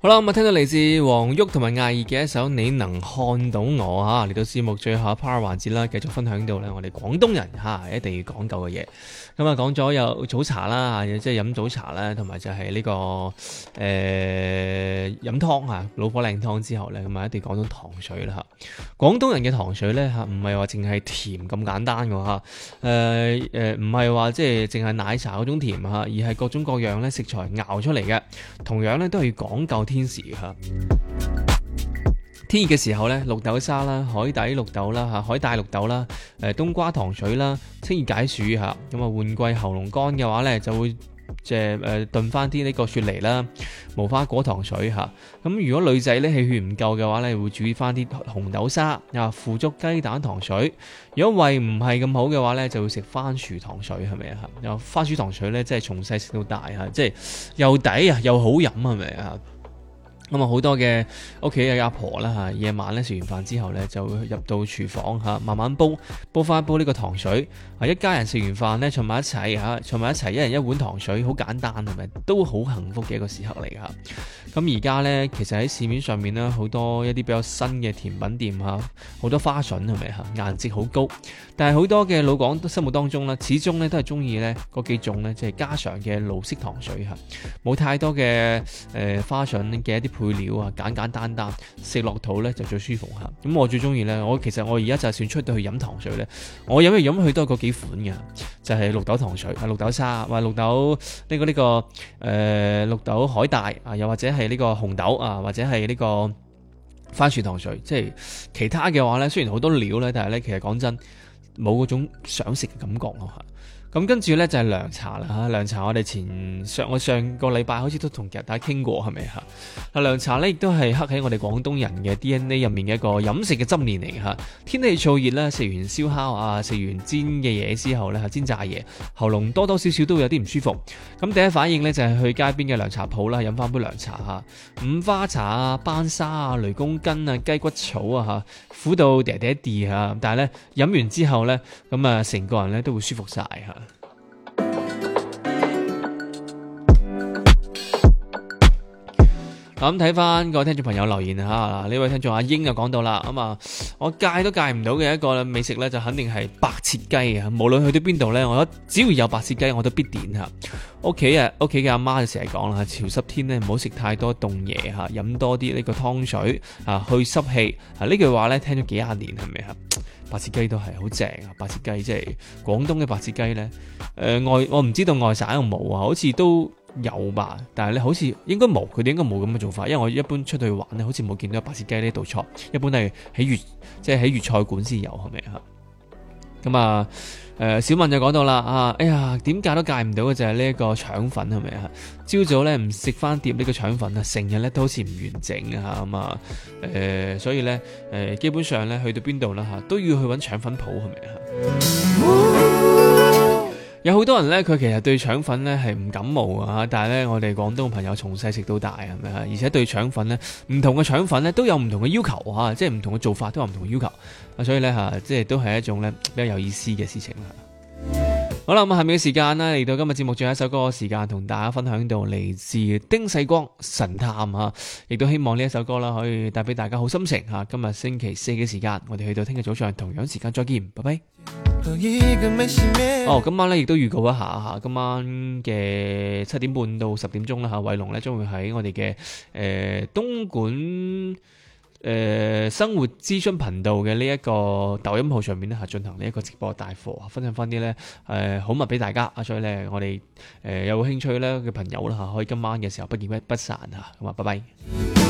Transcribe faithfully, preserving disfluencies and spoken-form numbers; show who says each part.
Speaker 1: 好啦，咁啊聽到嚟自黃旭同埋艾兒嘅一首《你能看到我》嚇，嚟到節目最後一 part 環節啦，繼續分享到咧我哋廣東人嚇一定要講究嘅嘢。咁啊講咗有早茶啦，即係飲早茶啦，同埋就係呢、這個誒、呃、飲湯嚇老火靚湯之後咧，咁啊一定講到糖水啦嚇。廣東人嘅糖水咧嚇，唔係話淨係甜咁簡單嘅嚇，誒誒唔係話即係淨係奶茶嗰種甜嚇，而係各種各樣咧食材熬出嚟嘅，同樣咧都係要講究天時嚇。天熱嘅時候咧，綠豆沙啦、海底綠豆啦、嚇海帶綠豆啦、誒冬瓜糖水啦，清熱解暑嚇。咁啊，換季喉嚨乾嘅話咧，就會即係誒燉翻啲呢個雪梨啦、無花果糖水嚇。咁如果女仔咧氣血唔夠嘅話咧，會煮翻啲紅豆沙啊、腐竹雞蛋糖水。如果胃唔係咁好嘅話咧，就會食番薯糖水，係咪啊？有番薯糖水咧，即係從細食到大嚇，即係又抵啊，又好飲，係咪啊？咁啊，好多嘅屋企嘅阿婆啦嚇，夜晚咧食完飯之後咧，就會入到廚房嚇，慢慢煲煲翻一煲呢個糖水。啊，一家人食完飯咧，坐埋一齊嚇，坐埋一齊，一人一碗糖水，好簡單係咪？都好幸福嘅一個時刻嚟㗎。咁而家咧，其實喺市面上面咧，好多一啲比較新嘅甜品店嚇，好多花筍係咪嚇？顏值好高，但係好多嘅老廣心目當中咧，始終咧都係中意咧嗰幾種咧，即係家常嘅老式糖水嚇，冇太多嘅誒、呃、花筍嘅一啲配料啊，簡簡單單食落肚咧就最舒服嚇。咁我最中意咧，我其實我而家就算出到去飲糖水咧，我飲嚟飲去都係嗰幾款嘅，就係、是、綠豆糖水、啊綠豆沙、或綠豆呢、這個呢、這個誒、呃、綠豆海帶啊，又或者係呢個紅豆啊，或者係呢個番薯糖水。即係其他嘅話咧，雖然好多料咧，但係咧其實講真冇嗰種想食嘅感覺咯嚇。咁跟住咧就係涼茶啦嚇，涼茶我哋前上我上個禮拜好似都同大家傾過，係咪嚇？啊涼茶咧亦都係刻喺我哋廣東人嘅 D N A 入面嘅一個飲食嘅執念嚟嘅嚇。天氣燥熱啦，食完燒烤啊，食完煎嘅嘢之後咧，煎炸嘢，喉嚨多多少少都會有啲唔舒服。咁第一反應咧就係去街邊嘅涼茶鋪啦，飲翻杯涼茶嚇，五花茶啊、班沙啊、雷公根啊、雞骨草啊嚇，苦到嗲嗲地嚇，但係咧飲完之後咧，咁啊成個人咧都會舒服晒嚇。咁睇翻個聽眾朋友留言嚇，呢位聽眾阿英就講到啦，咁啊，我戒都戒唔到嘅一個美食咧，就肯定係白切雞啊！無論去到邊度咧，我只要有白切雞，我都必點嚇。屋企啊，屋企嘅阿媽就成日講啦，潮濕天咧唔好食太多凍嘢嚇，飲多啲呢個湯水啊，去濕氣啊！呢句話咧聽咗幾廿年係咪啊？白切雞都係好正啊！白切雞即係廣東嘅白切雞咧，誒、呃、外我唔知道外省有冇啊，好似都有吧，但係咧好似應該冇，佢哋應該冇咁嘅做法，因為我一般出去玩咧，好似冇見到白切雞呢道菜，一般都係喺粵即係喺粵菜館先有，係咪啊？咁啊，誒、呃、小文就講到啦，啊，哎呀，點戒都戒唔到嘅就係呢一個腸粉，係咪啊？朝早咧唔食翻碟呢個腸粉啊，成日咧都好似唔完整啊，咁啊，誒、呃，所以咧誒、呃，基本上咧去到邊度啦嚇，都要去揾腸粉鋪，係咪啊？有好多人咧，佢其實對腸粉咧係唔感冒啊，但係咧我哋廣東朋友從細食到大，係咪啊？而且對腸粉咧，唔同嘅腸粉咧都有唔同嘅要求啊，即係唔同嘅做法都有唔同嘅要求啊，所以咧嚇，即係都係一種咧比較有意思嘅事情啦。好啦，咁下面嘅時間啦，嚟到今日節目最後一首歌嘅時間，同大家分享到嚟自丁世光神探嚇，亦都希望呢一首歌啦可以帶俾大家好心情嚇。今日星期四嘅時間，我哋去到聽日早上同樣時間再見，拜拜。哦，今晚咧亦都預告一下嚇，今晚嘅七點半到十點鐘啦嚇，偉龍咧將會喺我哋嘅誒東莞誒、呃、生活諮詢頻道嘅呢一個抖音號上面咧嚇進行呢一個直播帶貨，分享翻啲咧誒好物俾大家啊，所以咧我哋誒、呃、有興趣咧嘅朋友啦嚇，可以今晚嘅時候不見不不散嚇，咁啊，拜拜。